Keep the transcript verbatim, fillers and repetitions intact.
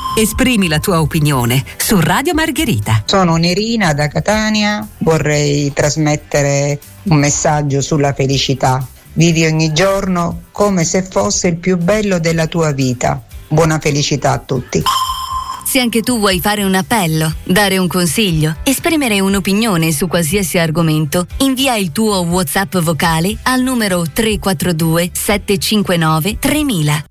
Esprimi la tua opinione su Radio Margherita. Sono Nerina da Catania, vorrei trasmettere un messaggio sulla felicità. Vivi ogni giorno come se fosse il più bello della tua vita. Buona felicità a tutti. Se anche tu vuoi fare un appello, dare un consiglio, esprimere un'opinione su qualsiasi argomento, invia il tuo WhatsApp vocale al numero tre quattro due sette cinque nove tremila.